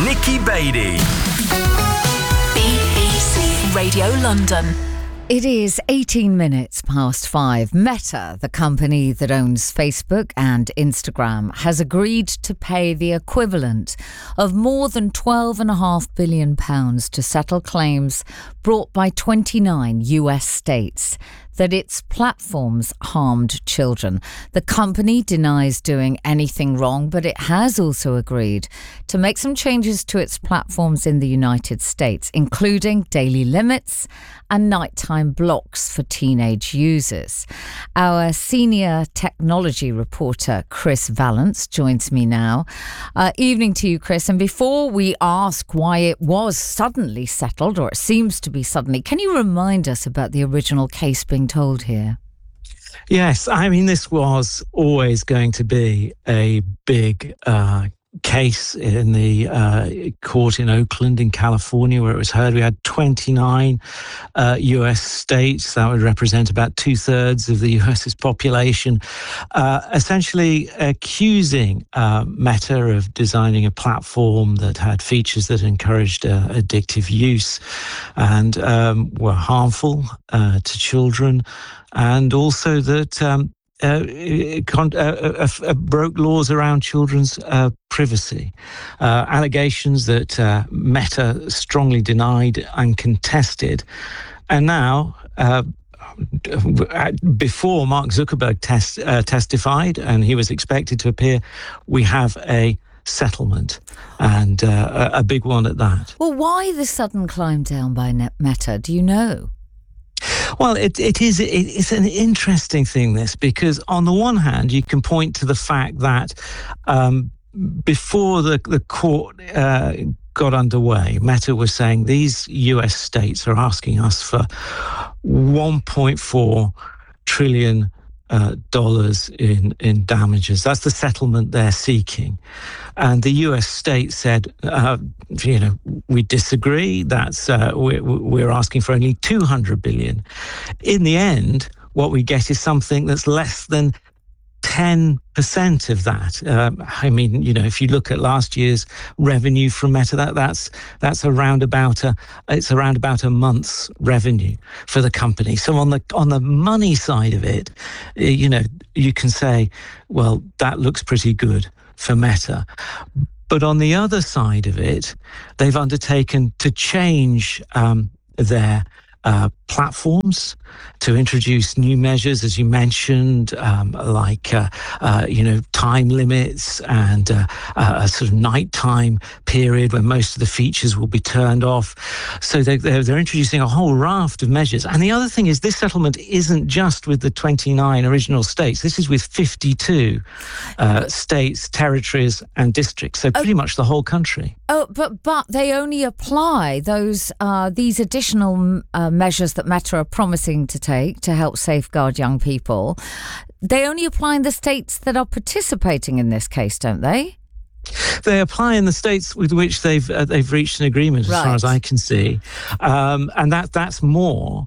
Nikki Beattie. BBC Radio London. It is 18 minutes past 5. Meta, the company that owns Facebook and Instagram, has agreed to pay the equivalent of more than £12.5 billion to settle claims brought by 29 US states that its platforms harmed children. The company denies doing anything wrong, but it has also agreed to make some changes to its platforms in the United States, including daily limits and nighttime blocks for teenage users. Our senior technology reporter, Chris Vallance, joins me now. Evening to you, Chris. And before we ask why it was suddenly settled, or it seems to be suddenly, can you remind us about the original case being told here? Yes, I mean, this was always going to be a big case in the court in Oakland in California, where it was heard. We had 29 US states. That would represent about 2/3 of the US's population, essentially accusing Meta of designing a platform that had features that encouraged addictive use and were harmful to children, and also that broke laws around children's privacy. Allegations that Meta strongly denied and contested. And now, before Mark Zuckerberg testified, and he was expected to appear, we have a settlement, and a big one at that. Well, why the sudden climb down by Meta? Do you know? Well, it's an interesting thing, this, because on the one hand, you can point to the fact that before the court got underway, Meta was saying these US states are asking us for $1.4 trillion dollars in damages. That's the settlement they're seeking. And the US state said, we disagree. That's we're asking for only $200 billion. In the end, what we get is something that's less than 10% of that. If you look at last year's revenue from Meta, that's around about a month's revenue for the company. So on the money side of it, you can say, well, that looks pretty good for Meta. But on the other side of it, they've undertaken to change their platforms, to introduce new measures, as you mentioned, like time limits and a sort of nighttime period when most of the features will be turned off. So they're introducing a whole raft of measures. And the other thing is, this settlement isn't just with the 29 original states. This is with 52 states, territories, and districts. So pretty much the whole country. Oh, but they only apply these additional measures that Meta are promising to take to help safeguard young people. They only apply in the states that are participating in this case, don't they? They apply in the states with which they've reached an agreement, as far as I can see, and that's more.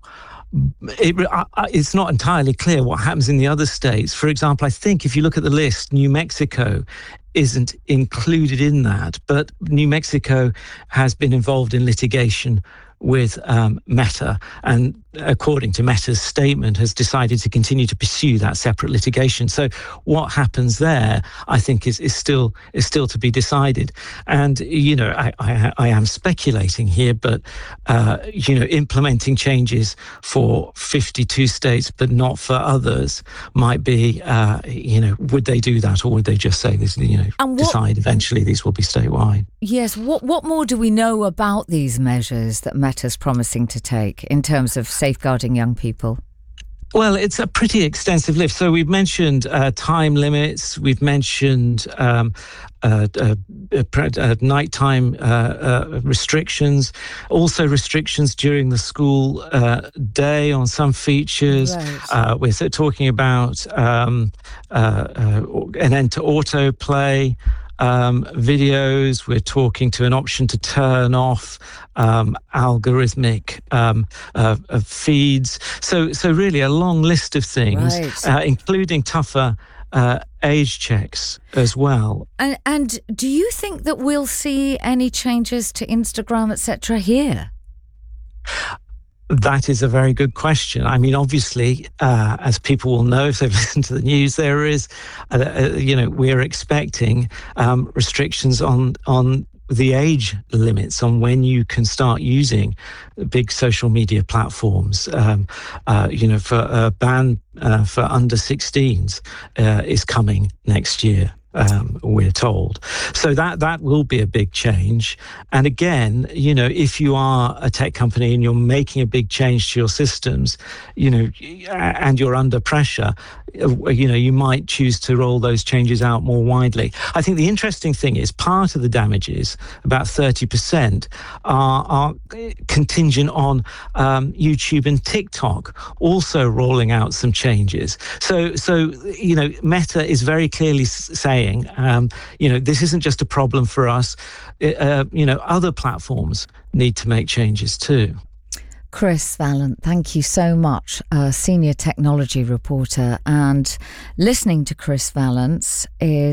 It's not entirely clear what happens in the other states. For example, I think if you look at the list, New Mexico isn't included in that, but New Mexico has been involved in litigation with Meta, and according to Meta's statement, has decided to continue to pursue that separate litigation. So what happens there, I think, is still to be decided. And I am speculating here, but implementing changes for 52 states but not for others might be, would they do that, or would they just say this? Decide eventually these will be statewide. Yes. What more do we know about these measures that Meta's promising to take in terms of safeguarding young people? Well, it's a pretty extensive list. So we've mentioned time limits. We've mentioned nighttime restrictions, also restrictions during the school day on some features. Right. We're talking about an end to autoplay. Videos. We're talking to an option to turn off algorithmic feeds. So really a long list of things, right, including tougher age checks as well. And do you think that we'll see any changes to Instagram, etc. here? That is a very good question. I mean, obviously, as people will know if they've listened to the news, there is, we're expecting restrictions on the age limits on when you can start using big social media platforms. For a ban for under 16s is coming next year. We're told. So that will be a big change. And again, if you are a tech company and you're making a big change to your systems, and you're under pressure, you might choose to roll those changes out more widely. I think the interesting thing is part of the damages, about 30%, are contingent on YouTube and TikTok also rolling out some changes. So Meta is very clearly saying, this isn't just a problem for us. Other platforms need to make changes too. Chris Vallant, thank you so much, senior technology reporter. And listening to Chris Vallant is